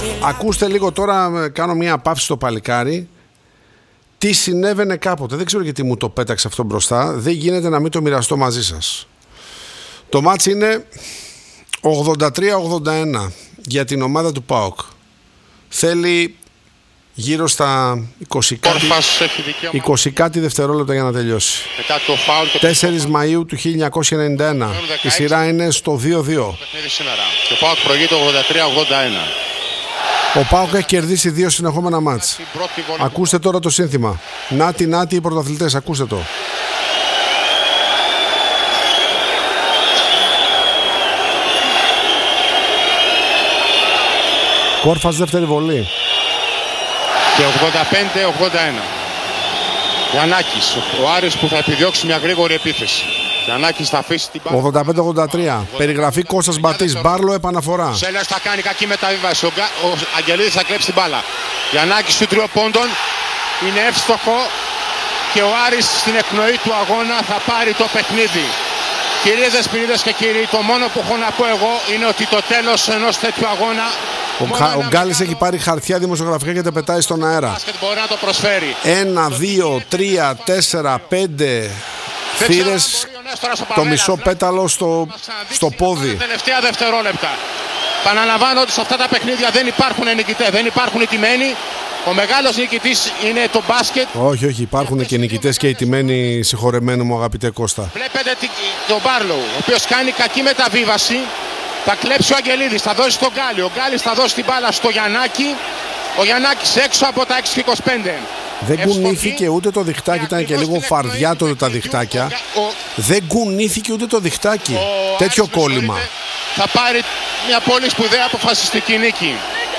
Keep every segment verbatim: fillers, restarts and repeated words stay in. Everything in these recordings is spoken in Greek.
Ακούστε λίγο τώρα, κάνω μια παύση στο παλικάρι. Τι συνέβαινε κάποτε. Δεν ξέρω γιατί μου το πέταξε αυτό μπροστά. Δεν γίνεται να μην το μοιραστώ μαζί σας. Το μάτς είναι ογδόντα τρία ογδόντα ένα για την ομάδα του ΠΑΟΚ. Θέλει γύρω στα είκοσι κάτι, είκοσι κάτι δευτερόλεπτα για να τελειώσει. τέσσερις Μαΐου του χίλια εννιακόσια ενενήντα ένα. Η σειρά είναι στο δύο δύο. Και ο ΠΑΟΚ προηγείται ογδόντα τρία ογδόντα ένα. Ο ΠΑΟΚ έχει κερδίσει δύο συνεχόμενα μάτς. Ακούστε τώρα το σύνθημα. Νάτι, νάτι οι πρωταθλητές. Ακούστε το. Κόρφας δεύτερη βολή. Και ογδόντα πέντε ογδόντα ένα. Γιαννάκης, ο Άρης που θα επιδιώξει μια γρήγορη επίθεση. Γιαννάκης θα αφήσει την μπάλα. ογδόντα πέντε ογδόντα τρία. Περιγραφή Κώστας Μπατής. Μπάρλο επαναφορά. Ο Σέλιας θα κάνει κακή μεταβίβαση. Ο, ο Αγγελίδης θα κλέψει την μπάλα. Γιαννάκης του τριών πόντων είναι εύστοχο και ο Άρης στην εκπνοή του αγώνα θα πάρει το παιχνίδι. Κυρίες δεσποινίδες και κύριοι, το μόνο που έχω να πω εγώ είναι ότι το τέλος ενός τέτοιου αγώνα. Ο, ο Γκάλης έχει πάρει χαρτιά δημοσιογραφικά και τα πετάει στον αέρα. Μπορεί να το προσφέρει. Ένα, δύο, τρία, τέσσερα, πέντε θύρες, το μισό πέταλο στο, στο πόδι. Τελευταία δευτερόλεπτα. Παναλαμβάνω ότι σε αυτά τα παιχνίδια δεν υπάρχουν νικητές, δεν υπάρχουν ηττημένοι. Ο μεγάλος νικητής είναι το μπάσκετ. Όχι, όχι, υπάρχουν και νικητές και ηττημένοι, συγχωρεμένοι μου αγαπητέ Κώστα. Βλέπετε τον Μπάρλο, ο οποίος κάνει κακή μεταβίβαση. Θα κλέψει ο Αγγελίδης, θα δώσει στον Γκάλη. Ο Γκάλης θα δώσει την μπάλα στο Γιαννάκη. Ο Γιαννάκης έξω από τα έξι και είκοσι πέντε. Δεν κουνήθηκε ούτε το διχτάκι, ήταν και λίγο φαρδιά τότε τα διχτάκια. Δεν κουνήθηκε ούτε το διχτάκι. Τέτοιο κόλλημα. Θα πάρει μια πολύ σπουδαία αποφασιστική νίκη.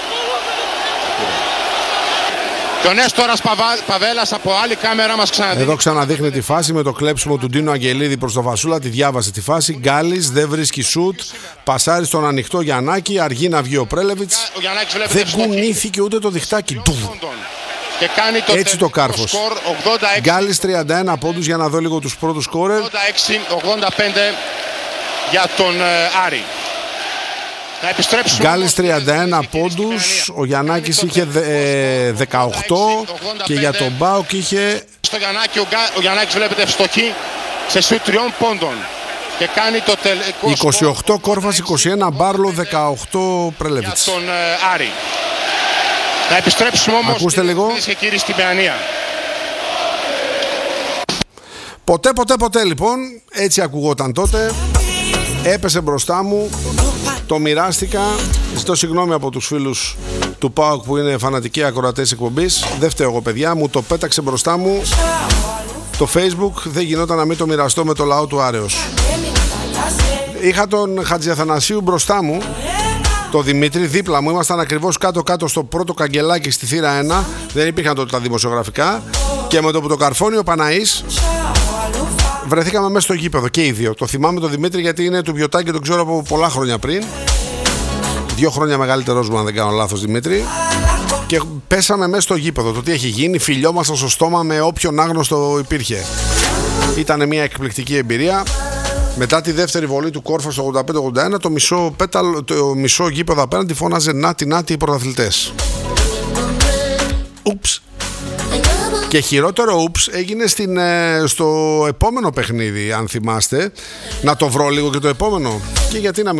Και ο Νέστορας Παβέλας από άλλη κάμερα μας ξαναδείχνει. Εδώ ξαναδείχνει τη φάση με το κλέψιμο του Ντίνο Αγγελίδη προς το Φασούλα. Τη διάβασε τη φάση. Γκάλης δεν βρίσκει σουτ. Πασάρει στον ανοιχτό Γιαννάκη. Αργεί να βγει ο Πρέλεβιτς. Δεν κουνήθηκε ούτε το διχτάκι. Και κάνει το έτσι το κάρφος. Γκάλης τριάντα ένα πόντους για να δω λίγο τους πρώτους σκόρερ. ογδόντα έξι ογδόντα πέντε για τον uh, Άρη. Γκάλης τριάντα ένα πόντους, ο Γιαννάκης είχε ε, δεκαοκτώ και για τον ΠΑΟΚ είχε... Στο Γιαννάκη, ο, Γκά, ο Γιαννάκης βλέπετε ευστοχή σε σουτ τριών πόντων και κάνει το τελικό είκοσι οκτώ Κόρφας, είκοσι ένα Μπάρλο, δεκαοκτώ Πρέλεβιτς. Για τον ε, Άρη. Θα επιστρέψουμε όμως. Ακούστε λίγο. Και κύριοι στην Παιανία. Ποτέ, ποτέ, ποτέ λοιπόν, έτσι ακουγόταν τότε. Έπεσε μπροστά μου, το μοιράστηκα. Ζητώ συγγνώμη από τους φίλους του ΠΑΟΚ που είναι φανατικοί ακροατές εκπομπής. Δεν φταίω εγώ, παιδιά, μου το πέταξε μπροστά μου το Facebook. Δεν γινόταν να μην το μοιραστώ με το λαό του Άρεως. Είχα τον Χατζιαθανασίου μπροστά μου, το Δημήτρη δίπλα μου. Ήμασταν ακριβώς κάτω-κάτω στο πρώτο καγκελάκι στη θύρα ένα. Δεν υπήρχαν τότε τα δημοσιογραφικά. Και με το που το καρφώνει ο Παναής, βρεθήκαμε μέσα στο γήπεδο και οι δύο. Το θυμάμαι τον Δημήτρη γιατί είναι του Πιωτάκη και τον ξέρω από πολλά χρόνια πριν. Δύο χρόνια μεγαλύτερος μου, αν δεν κάνω λάθος, Δημήτρη. Και πέσαμε μέσα στο γήπεδο. Το τι έχει γίνει, φιλιόμασταν στο στόμα με όποιον άγνωστο υπήρχε. Ήταν μια εκπληκτική εμπειρία. Μετά τη δεύτερη βολή του Κόρφα στο ογδόντα πέντε ογδόντα ένα, το μισό, πέταλ, το μισό γήπεδο απέναντι φώναζε «Νάτι, νάτι οι πρωταθλητές». Ούψ. Και χειρότερο ούψ έγινε στην, στο επόμενο παιχνίδι, αν θυμάστε. Να το βρω λίγο και το επόμενο. Και γιατί να μην